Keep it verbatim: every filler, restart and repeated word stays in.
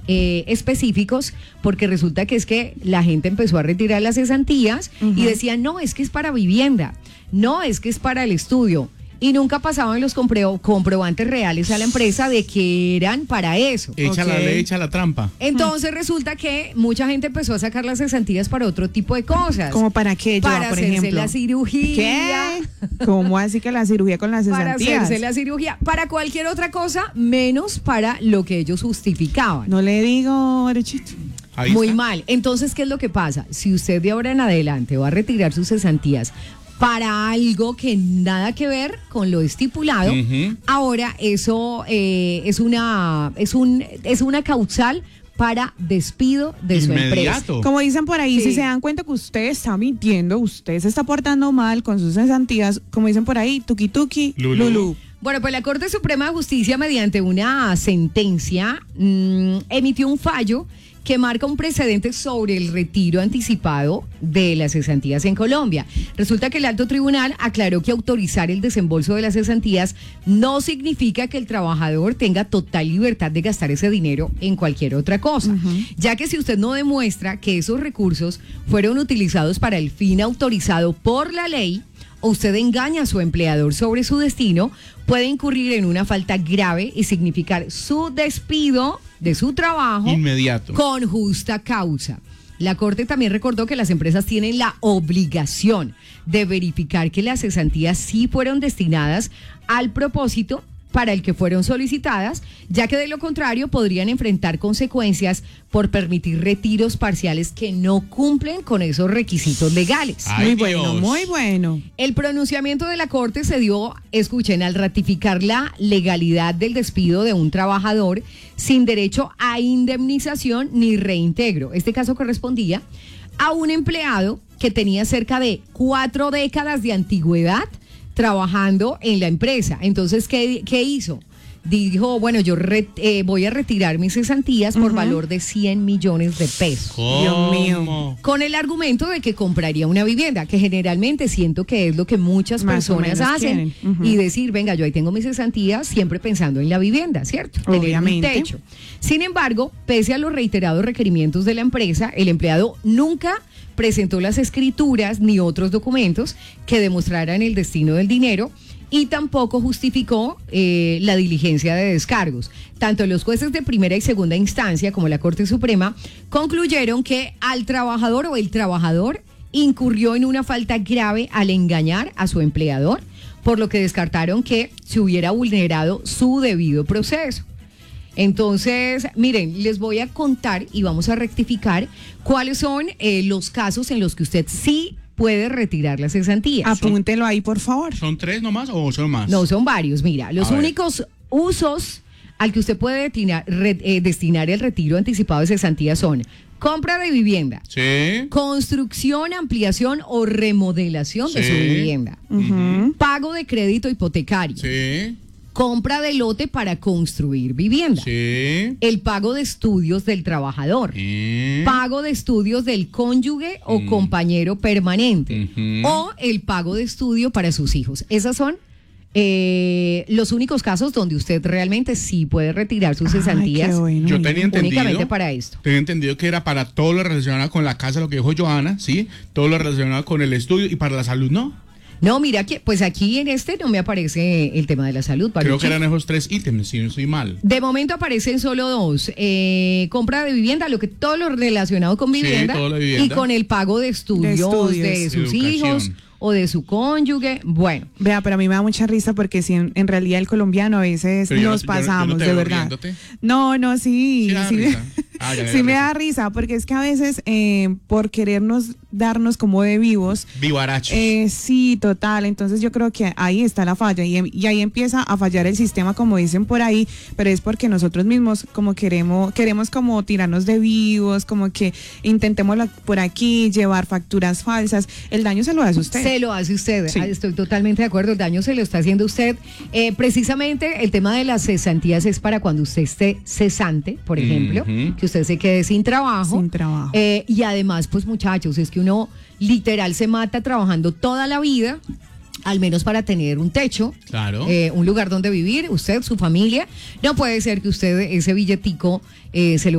eh, específicos, porque resulta que es que la gente empezó a retirar las cesantías uh-huh. y decían, no, es que es para vivienda, no, es que es para el estudio. Y nunca pasaban los compro- comprobantes reales a la empresa de que eran para eso. Echa okay. la ley, echa la trampa. Entonces resulta que mucha gente empezó a sacar las cesantías para otro tipo de cosas. ¿Cómo para qué, Para Joa, por hacerse ejemplo? la cirugía. ¿Qué? ¿Cómo así que la cirugía con las cesantías? Para hacerse la cirugía. Para cualquier otra cosa, menos para lo que ellos justificaban. No le digo, derechito. Ahí Muy está. Mal. Entonces, ¿qué es lo que pasa? Si usted de ahora en adelante va a retirar sus cesantías para algo que nada que ver con lo estipulado, uh-huh. ahora eso eh, es una es un es una causal para despido de Inmediato. Su empresa. Como dicen por ahí, sí. si se dan cuenta que usted está mintiendo, usted se está portando mal con sus cesantías, como dicen por ahí, tuki tuki, lulu. lulu. Bueno, pues la Corte Suprema de Justicia, mediante una sentencia, mmm, emitió un fallo que marca un precedente sobre el retiro anticipado de las cesantías en Colombia. Resulta que el alto tribunal aclaró que autorizar el desembolso de las cesantías no significa que el trabajador tenga total libertad de gastar ese dinero en cualquier otra cosa, uh-huh. ya que si usted no demuestra que esos recursos fueron utilizados para el fin autorizado por la ley, o usted engaña a su empleador sobre su destino, puede incurrir en una falta grave y significar su despido de su trabajo inmediato con justa causa. La Corte también recordó que las empresas tienen la obligación de verificar que las cesantías sí fueron destinadas al propósito para el que fueron solicitadas, ya que de lo contrario podrían enfrentar consecuencias por permitir retiros parciales que no cumplen con esos requisitos legales. Ay, muy bueno, Dios. Muy bueno. El pronunciamiento de la Corte se dio, escuchen, al ratificar la legalidad del despido de un trabajador sin derecho a indemnización ni reintegro. Este caso correspondía a un empleado que tenía cerca de cuatro décadas de antigüedad trabajando en la empresa. Entonces, ¿qué, qué hizo? Dijo, bueno, yo re, eh, voy a retirar mis cesantías por uh-huh. valor de cien millones de pesos. ¿Cómo? Dios mío. Con el argumento de que compraría una vivienda, que generalmente siento que es lo que muchas Más personas hacen. Uh-huh. Y decir, venga, yo ahí tengo mis cesantías, siempre pensando en la vivienda, ¿cierto? Obviamente. Tener un techo. Sin embargo, pese a los reiterados requerimientos de la empresa, el empleado nunca presentó las escrituras ni otros documentos que demostraran el destino del dinero y tampoco justificó eh, la diligencia de descargos. Tanto los jueces de primera y segunda instancia como la Corte Suprema concluyeron que al trabajador o el trabajador incurrió en una falta grave al engañar a su empleador, por lo que descartaron que se hubiera vulnerado su debido proceso. Entonces, miren, les voy a contar y vamos a rectificar cuáles son eh, los casos en los que usted sí puede retirar las cesantías. Apúntelo ahí, por favor. ¿Son tres nomás o son más? No, son varios. Mira, los a únicos ver. usos al que usted puede destinar, re, eh, destinar el retiro anticipado de cesantías son compra de vivienda, sí. construcción, ampliación o remodelación sí. de su vivienda, uh-huh. pago de crédito hipotecario, sí. compra de lote para construir vivienda, sí. el pago de estudios del trabajador, ¿Eh? pago de estudios del cónyuge o mm. compañero permanente, uh-huh. o el pago de estudio para sus hijos. Esas son eh, los únicos casos donde usted realmente sí puede retirar sus cesantías. Ay, bueno. Yo tenía entendido, únicamente para esto. Tenía entendido que era para todo lo relacionado con la casa, lo que dijo Johanna, ¿sí? Todo lo relacionado con el estudio y para la salud, ¿no? No, mira, que pues aquí en este no me aparece el tema de la salud. Creo que eran esos tres ítems, si no estoy mal. De momento aparecen solo dos. Eh, compra de vivienda, lo que todo lo relacionado con vivienda, sí, todo lo de vivienda. Y con el pago de estudios de, estudios. de sus Educación. hijos o de su cónyuge. Bueno. Vea, pero a mí me da mucha risa porque si en, en realidad el colombiano a veces pero nos yo no, pasamos, yo no, yo no de verdad. Riéndote. No, no, sí. Sí, sí, ah, ya, ya, sí ya, me ya. da risa porque es que a veces eh, por querernos darnos como de vivos. Vivarachos. Eh, sí, total. Entonces yo creo que ahí está la falla y, y ahí empieza a fallar el sistema, como dicen por ahí, pero es porque nosotros mismos como queremos, queremos como tirarnos de vivos, como que intentemos por aquí llevar facturas falsas. El daño se lo hace usted. Se lo hace usted. Sí. Estoy totalmente de acuerdo. El daño se lo está haciendo usted. Eh, precisamente el tema de las cesantías es para cuando usted esté cesante, por ejemplo, uh-huh. que usted se quede sin trabajo. Sin trabajo. Eh, y además, pues muchachos, es que uno literal se mata trabajando toda la vida, al menos para tener un techo, claro. eh, un lugar donde vivir, usted, su familia. No puede ser que usted ese billetico eh, se lo